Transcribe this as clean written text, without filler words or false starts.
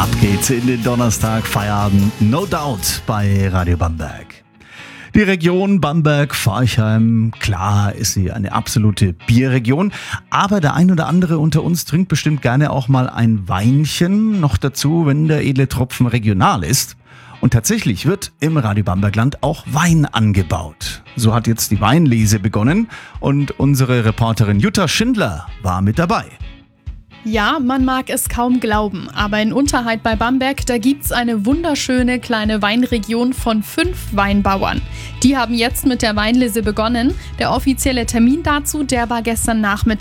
Ab geht's in den Donnerstag, Feierabend, no doubt bei Radio Bamberg. Die Region Bamberg-Forchheim, klar ist sie eine absolute Bierregion, aber der ein oder andere unter uns trinkt bestimmt gerne auch mal ein Weinchen, noch dazu, wenn der edle Tropfen regional ist. Und tatsächlich wird im Radio Bambergland auch Wein angebaut. So hat jetzt die Weinlese begonnen und unsere Reporterin Jutta Schindler war mit dabei. Ja, man mag es kaum glauben, aber in Unterheit bei Bamberg, da gibt's eine wunderschöne kleine Weinregion von 5 Weinbauern. Die haben jetzt mit der Weinlese begonnen. Der offizielle Termin dazu, der war gestern Nachmittag